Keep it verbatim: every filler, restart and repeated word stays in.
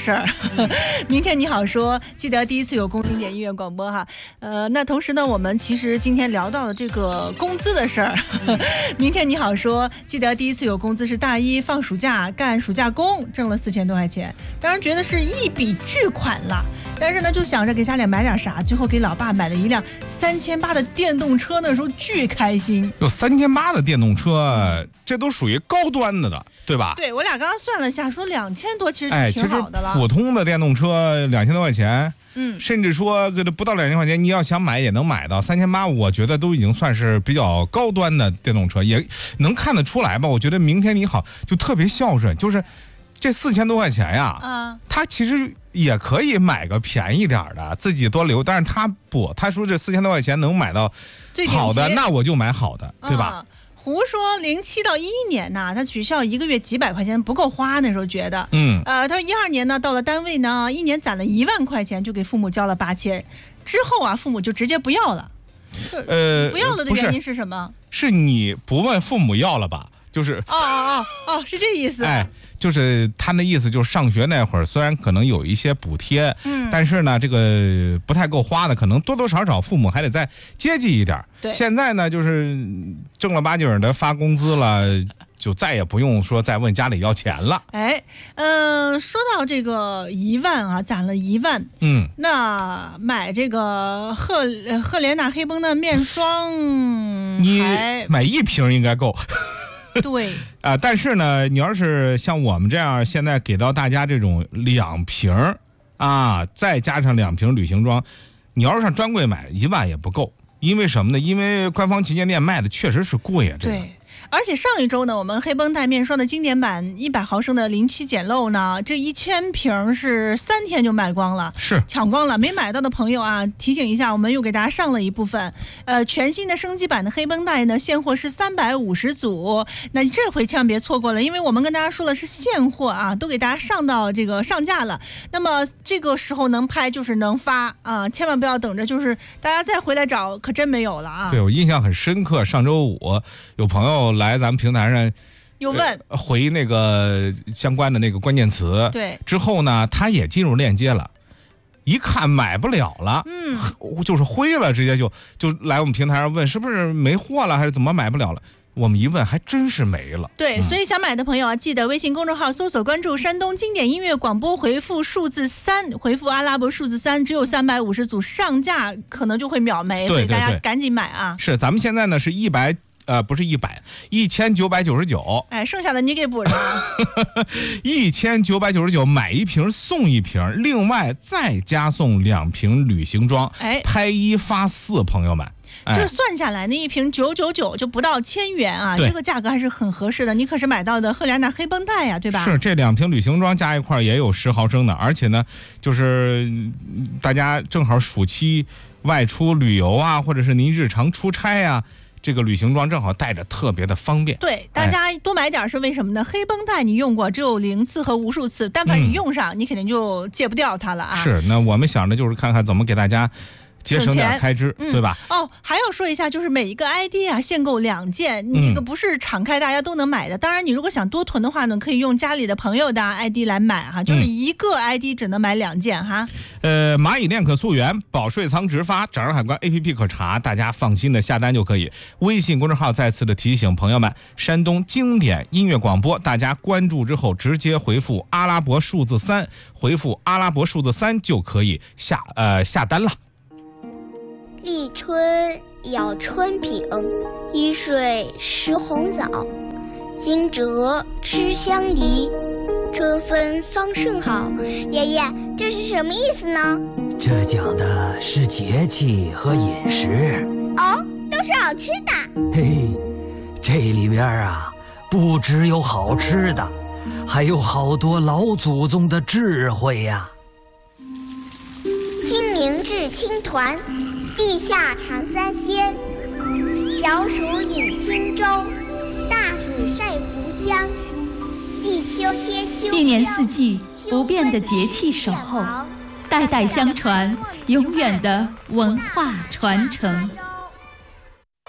事儿。明天你好说，记得第一次有工经典音乐广播哈。呃，那同时呢，我们其实今天聊到了这个工资的事儿。明天你好说，记得第一次有工资是大一放暑假干暑假工，挣了四千多块钱，当然觉得是一笔巨款了。但是呢，就想着给家里买点啥，最后给老爸买了一辆三千八的电动车，那时候巨开心。 有三千八的电动车，这都属于高端的了，对吧？ 对，我俩刚刚算了一下，说两千多其实哎， 挺好的了。 普通的电动车两千多块钱， 嗯， 甚至说不到两千块钱，你要想买也能买到三千八，我觉得都已经算是比较高端的电动车，也能看得出来吧？我觉得明天你好就特别孝顺，就是这四千多块钱呀，啊，他其实也可以买个便宜点的，自己多留。但是他不，他说这四千多块钱能买到好的，那我就买好的，对吧？ 嗯，胡说，零七到一一年呢，他学校一个月几百块钱不够花，那时候觉得，嗯，呃，他一二年呢，到了单位呢，一年攒了一万块钱，就给父母交了八千，之后啊，父母就直接不要了。呃，不要了的原因是什么？ 是你不问父母要了吧？就是， 哦哦哦哦，是这意思。 哎。就是他的意思，就是上学那会儿虽然可能有一些补贴，嗯，但是呢，这个不太够花的，可能多多少少父母还得再接济一点。 对， 现在呢，就是正儿八经的发工资了，就再也不用说再问家里要钱了。 哎，嗯、呃，说到这个一万啊，攒了一万，嗯，那买这个赫赫莲娜黑绷带面霜， 你买一瓶应该够。 对啊、呃，但是呢，你要是像我们这样，现在给到大家这种两瓶啊，再加上两瓶旅行装，你要是上专柜买一万也不够，因为什么呢？因为官方旗舰店卖的确实是贵啊，这个。 对。而且上一周呢，我们黑绷带面霜的经典版一百毫升的零七简陋呢，这一千瓶是三天就卖光了， 是抢光了。没买到的朋友啊，提醒一下，我们又给大家上了一部分。呃，全新的升级版的黑绷带呢，现货是三百五十组，那这回千万别错过了，因为我们跟大家说了是现货啊，都给大家上到这个上架了。那么这个时候能拍就是能发啊，千万不要等着，就是大家再回来找，可真没有了啊。 对，我印象很深刻，上周五有朋友来咱们平台上有问、 呃、回那个相关的那个关键词， 对， 之后呢他也进入链接了，一看买不了了，嗯，就是灰了，直接就就来我们平台上问是不是没货了还是怎么买不了了，我们一问还真是没了。 对、嗯、所以想买的朋友啊，记得微信公众号搜索关注山东经典音乐广播，回复数字三，回复阿拉伯数字三，只有三百五十组，上架可能就会秒没， 对对对， 所以大家赶紧买啊。 是，咱们现在呢是一百呃，不是一百，一千九百九十九。 哎，剩下的你给补上。 一千九百九十九，买一瓶送一瓶，另外再加送两瓶旅行装。哎，拍一发四，朋友们。 哎、这算下来，那一瓶九九九就不到千元啊，这个价格还是很合适的。你可是买到的赫莲娜黑绷带呀，对吧？ 是，这两瓶旅行装加一块也有十毫升的，而且呢，就是大家正好暑期外出旅游啊，或者是您日常出差啊。这个旅行装正好带着特别的方便， 对，大家多买点是为什么呢？黑绷带你用过只有零次和无数次，但凡你用上、嗯、你肯定就戒不掉它了啊。 是，那我们想着就是看看怎么给大家节省点开支、嗯、对吧？ 哦，还要说一下，就是每一个 I D 啊限购两件，这个不是敞开大家都能买的、嗯、当然你如果想多囤的话呢，可以用家里的朋友的 I D 来买哈，就是一个 I D 只能买两件哈。 呃，蚂蚁链可溯源，保税仓直发，掌上海关 A P P 可查，大家放心的下单就可以。微信公众号再次的提醒朋友们，山东经典音乐广播，大家关注之后直接回复阿拉伯数字三，回复阿拉伯数字三就可以下呃下单了。 立春要春饼，雨水食红枣，惊蛰吃香梨，春分桑葚好。爷爷，这是什么意思呢？ 这讲的是节气和饮食。 哦，都是好吃的。 嘿嘿，这里边啊，不只有好吃的，还有好多老祖宗的智慧呀、啊。 清明至青团，地下尝三鲜，小暑饮轻舟，大暑晒浮江。立秋贴秋一年四季不变的节气守候，代代相传，永远的文化传承。